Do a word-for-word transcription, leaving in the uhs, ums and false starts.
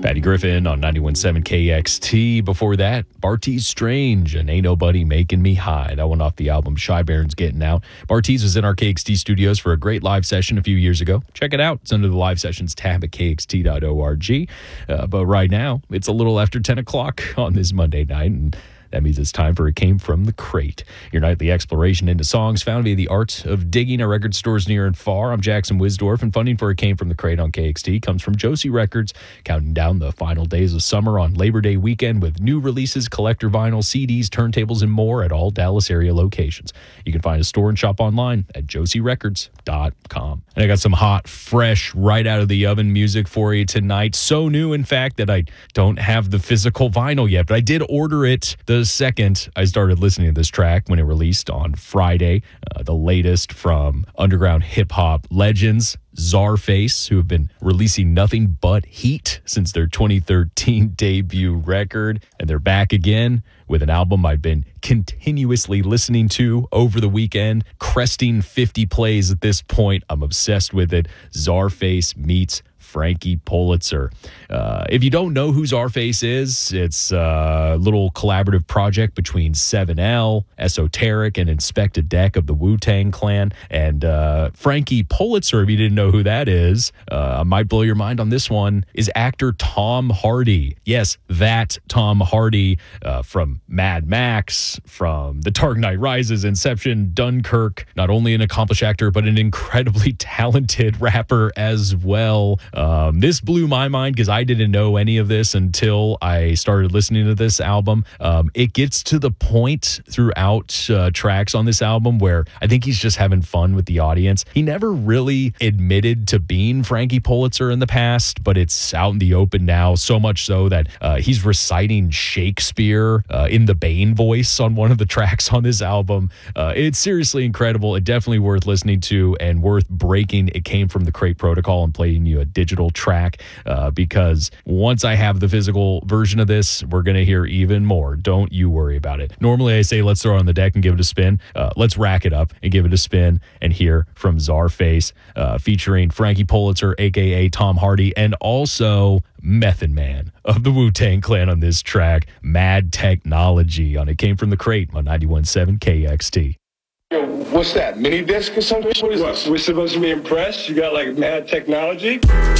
Patty Griffin on ninety-one point seven K X T. Before that, Bartees Strange and Ain't Nobody Making Me High. That one off the album Shy Baron's Getting Out. Bartees was in our K X T studios for a great live session a few years ago. Check it out. It's under the live sessions tab at K X T dot org. Uh, but right now, it's a little after ten o'clock on this Monday night, and that means it's time for It Came From the Crate, your nightly exploration into songs found via the art of digging at record stores near and far. I'm Jackson Wisdorf, and funding for It Came From the Crate on K X T comes from Josie Records, counting down the final days of summer on Labor Day weekend with new releases, collector vinyl, C Ds, turntables, and more at all Dallas area locations. You can find a store and shop online at josie records dot com. And I got some hot, fresh, right out of the oven music for you tonight. So new, in fact, that I don't have the physical vinyl yet, but I did order it the second I started listening to this track when it released on Friday. Uh, the latest from underground hip-hop legends Czarface, who have been releasing nothing but heat since their twenty thirteen debut record. And they're back again with an album I've been continuously listening to over the weekend, cresting fifty plays at this point. I'm obsessed with it. Czarface meets Frankie Pulitzer. Uh, if you don't know who Czarface is, it's a little collaborative project between seven L, Esoteric, and Inspectah Deck of the Wu-Tang Clan. And uh, Frankie Pulitzer, if you didn't know who that is, uh, I might blow your mind on this one, is actor Tom Hardy. Yes, that Tom Hardy uh, from Mad Max, from The Dark Knight Rises, Inception, Dunkirk. Not only an accomplished actor, but an incredibly talented rapper as well. Um, this blew my mind because I didn't know any of this until I started listening to this album. Um, it gets to the point throughout uh, tracks on this album where I think he's just having fun with the audience. He never really admitted to being Frankie Pulitzer in the past, but it's out in the open now, so much so that uh, he's reciting Shakespeare uh, in the Bane voice on one of the tracks on this album. Uh, it's seriously incredible. It's definitely worth listening to and worth breaking It Came From the Crate protocol and playing you a digital track uh, because once I have the physical version of this, we're going to hear even more. Don't you worry about it. Normally I say let's throw it on the deck and give it a spin. Uh, let's rack it up and give it a spin and hear from Czarface uh, featuring Frankie Pulitzer, a k a. Tom Hardy, and also Method Man of the Wu-Tang Clan on this track, Mad Technology, on It Came From the Crate on ninety-one point seven K X T. Yo, what's that, mini disc or something? What is What, this? we're supposed to be impressed? You got like mad technology?